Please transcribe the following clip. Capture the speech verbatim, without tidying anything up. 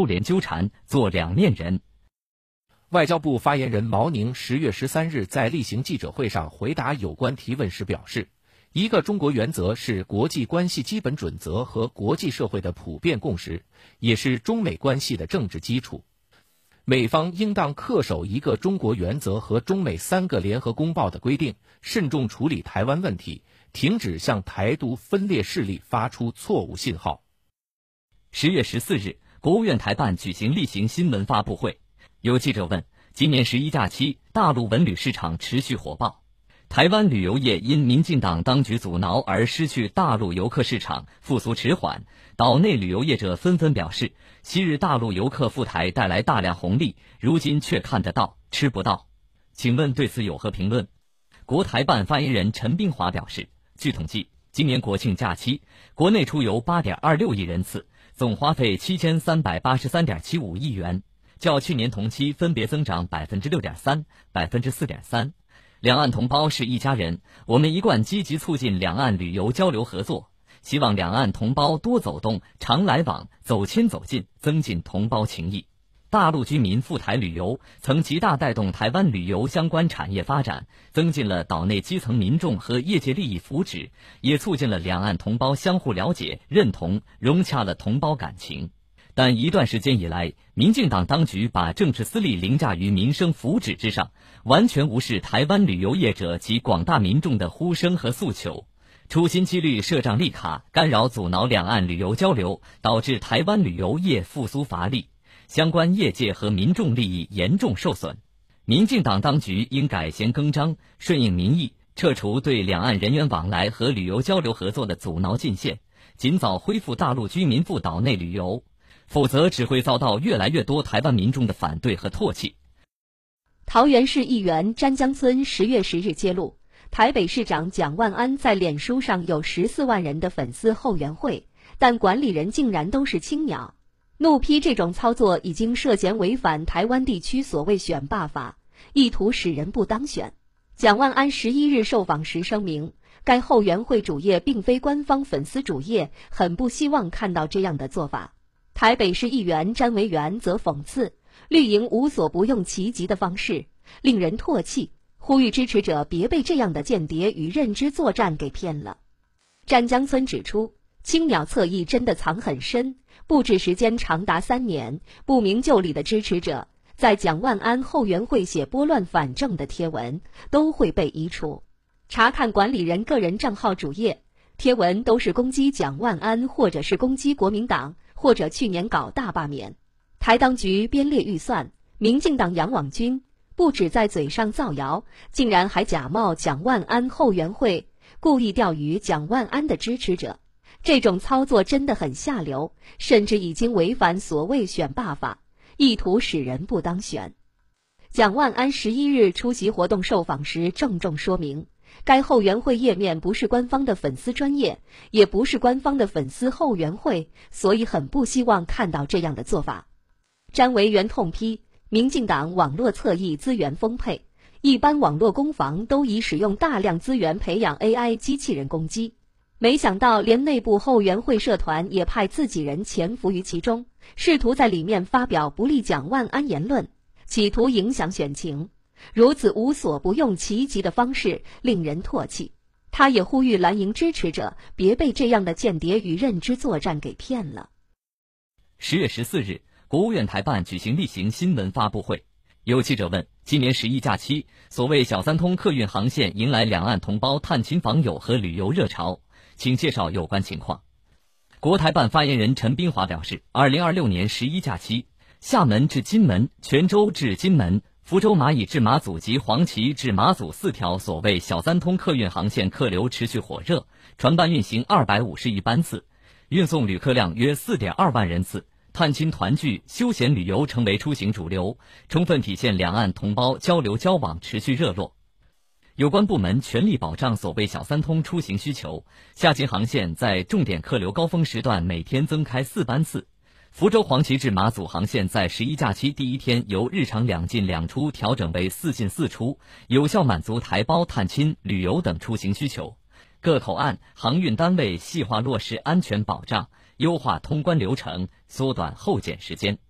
勾连纠缠，做两面人。 外交部发言人毛宁十月十三日在例行记者会上回答有关提问时表示，一个中国原则是国际关系基本准则和国际社会的普遍共识，也是中美关系的政治基础。美方应当恪守一个中国原则和中美三个联合公报的规定，慎重处理台湾问题，停止向台独分裂势力发出错误信号。 十月十四日，国务院台办举行例行新闻发布会，有记者问，今年十一假期，大陆文旅市场持续火爆，台湾旅游业因民进党当局阻挠而失去大陆游客市场，复苏迟缓，岛内旅游业者纷纷表示，昔日大陆游客赴台带来大量红利，如今却看得到吃不到。请问对此有何评论？国台办发言人陈冰华表示，据统计，今年国庆假期，国内出游 八点二六亿人次，总花费 七千三百八十三点七五亿元，较去年同期分别增长 百分之六点三、百分之四点三。两岸同胞是一家人，我们一贯积极促进两岸旅游交流合作，希望两岸同胞多走动、常来往、走亲走近，增进同胞情谊。大陆居民赴台旅游曾极大带动台湾旅游相关产业发展，增进了岛内基层民众和业界利益福祉，也促进了两岸同胞相互了解、认同，融洽了同胞感情。但一段时间以来，民进党当局把政治私利凌驾于民生福祉之上，完全无视台湾旅游业者及广大民众的呼声和诉求，处心积虑设障立卡，干扰阻挠两岸旅游交流，导致台湾旅游业复苏乏力，相关业界和民众利益严重受损。民进党当局应改弦更张，顺应民意，撤除对两岸人员往来和旅游交流合作的阻挠禁限，尽早恢复大陆居民赴岛内旅游，否则只会遭到越来越多台湾民众的反对和唾弃。 桃园市议员詹江村十月十日揭露，台北市长蒋万安在脸书上有十四万人的粉丝后援会，但管理人竟然都是青鸟，怒批这种操作已经涉嫌违反台湾地区所谓选罢法，意图使人不当选。蒋万安十一日受访时声明，该后援会主页并非官方粉丝主页，很不希望看到这样的做法。台北市议员詹维元则讽刺，绿营无所不用其极的方式令人唾弃，呼吁支持者别被这样的间谍与认知作战给骗了。詹江村指出，青鸟侧翼真的藏很深，布置时间长达三年，不明就里的支持者在蒋万安后援会写拨乱反正的贴文都会被移除。查看管理人个人账号主页，贴文都是攻击蒋万安，或者是攻击国民党，或者去年搞大罢免。台当局编列预算，民进党养网军不止在嘴上造谣，竟然还假冒蒋万安后援会，故意钓鱼蒋万安的支持者。这种操作真的很下流，甚至已经违反所谓选罢法，意图使人不当选。蒋万安十一日出席活动受访时郑重说明，该后援会页面不是官方的粉丝专页，也不是官方的粉丝后援会，所以很不希望看到这样的做法。詹维元痛批，民进党网络侧翼资源丰沛，一般网络攻防都已使用大量资源培养 A I 机器人攻击，没想到连内部后援会社团也派自己人潜伏于其中，试图在里面发表不利蒋万安言论，企图影响选情。如此无所不用其极的方式令人唾弃。他也呼吁蓝营支持者别被这样的间谍与认知作战给骗了。 十月十四日，国务院台办举行例行新闻发布会，有记者问，今年十一假期，所谓小三通客运航线迎来两岸同胞探亲访友和旅游热潮，请介绍有关情况。国台办发言人陈冰华表示，二零二六年十一假期，厦门至金门、泉州至金门、福州蚂蚁至马祖及黄岐至马祖四条所谓小三通客运航线客流持续火热，船班运行二百五十亿班次，运送旅客量约 四点二万人次，探亲团聚、休闲旅游成为出行主流，充分体现两岸同胞交流交往持续热络。有关部门全力保障所谓小三通出行需求，厦金航线在重点客流高峰时段每天增开四班次，福州黄岐至马祖航线在十一假期第一天由日常两进两出调整为四进四出，有效满足台胞探亲、旅游等出行需求。各口岸、航运单位细化落实安全保障，优化通关流程，缩短候检时间。